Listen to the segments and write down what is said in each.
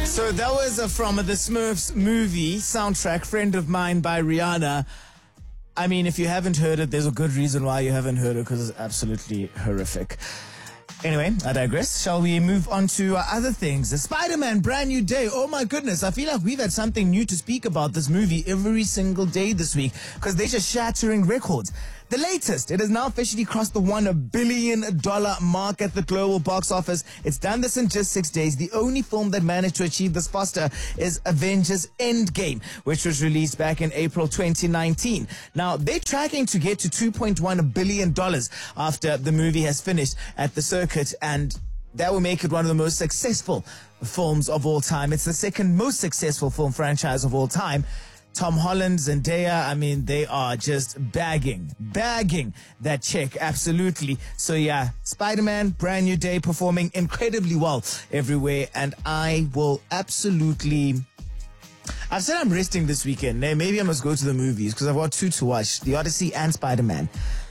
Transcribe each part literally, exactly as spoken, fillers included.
So that was uh, from the Smurfs movie soundtrack, Friend of Mine by Rihanna. I mean, if you haven't heard it, there's a good reason why you haven't heard it, because it's absolutely horrific. Anyway, I digress. Shall we move on to uh, other things? The Spider-Man Brand New Day. Oh my goodness. I feel like we've had something new to speak about this movie every single day this week, because they're just shattering records. The latest, it has now officially crossed the one billion dollars mark at the global box office. It's done this in just six days. The only film that managed to achieve this faster is Avengers Endgame, which was released back in April twenty nineteen. Now, they're tracking to get to two point one billion dollars after the movie has finished at the circuit, and that will make it one of the most successful films of all time. It's the second most successful film franchise of all time. Tom Holland, Zendaya, I mean, they are just bagging, bagging that check, absolutely. So yeah, Spider-Man, Brand New Day, performing incredibly well everywhere, and I will absolutely... I've said I'm resting this weekend. Maybe I must go to the movies, because I've got two to watch, The Odyssey and Spider-Man.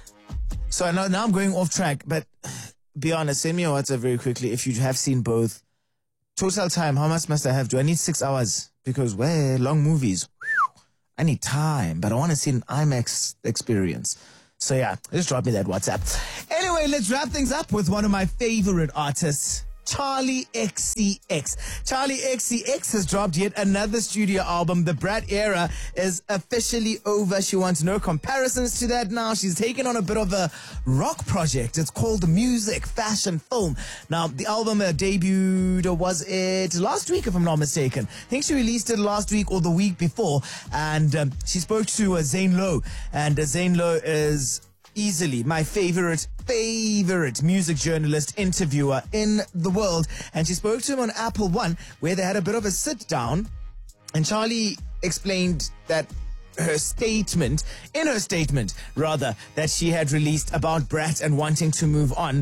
So I know now I'm going off track, but be honest, send me a WhatsApp very quickly if you have seen both. Total time, how much must I have? Do I need six hours? Because, well, long movies. I need time, but I want to see an IMAX experience. So yeah, just drop me that WhatsApp. Anyway, let's wrap things up with one of my favorite artists, Charli X C X. Charli X C X has dropped yet another studio album. The Brat era is officially over. She wants no comparisons to that now. She's taken on a bit of a rock project. It's called Music Fashion Film. Now, the album uh, debuted, or was it last week, if I'm not mistaken? I think she released it last week or the week before. And um, she spoke to uh, Zane Lowe. And uh, Zane Lowe is easily my favorite, favorite music journalist interviewer in the world. And she spoke to him on Apple One, where they had a bit of a sit down. And Charli explained that her statement, in her statement, rather, that she had released about Brat and wanting to move on.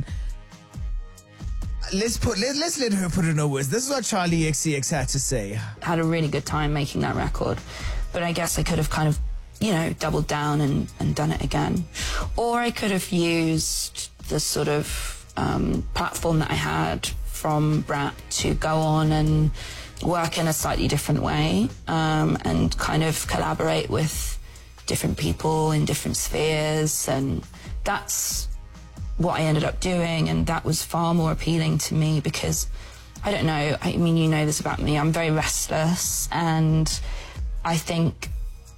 Let's put, let, let's let her put it in her words. This is what Charli X C X had to say. Had a really good time making that record, but I guess I could have kind of, you know, doubled down and, and done it again. Or I could have used the sort of um, platform that I had from Brat to go on and work in a slightly different way, um, and kind of collaborate with different people in different spheres. And that's what I ended up doing, and that was far more appealing to me because, I don't know, I mean, you know this about me, I'm very restless, and I think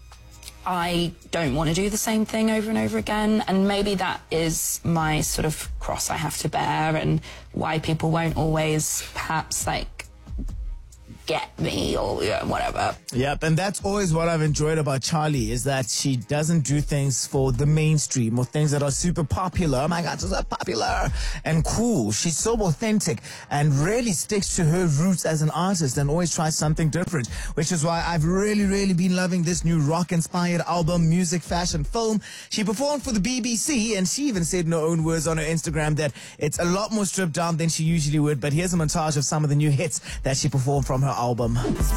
I don't want to do the same thing over and over again, and maybe that is my sort of cross I have to bear, and why people won't always perhaps like get me or you know, whatever. Yep, and that's always what I've enjoyed about Charli, is that she doesn't do things for the mainstream or things that are super popular. Oh my God, she's so popular and cool. She's so authentic and really sticks to her roots as an artist and always tries something different, which is why I've really, really been loving this new rock-inspired album, Music Fashion Film. She performed for the B B C, and she even said in her own words on her Instagram that it's a lot more stripped down than she usually would. But here's a montage of some of the new hits that she performed from her album.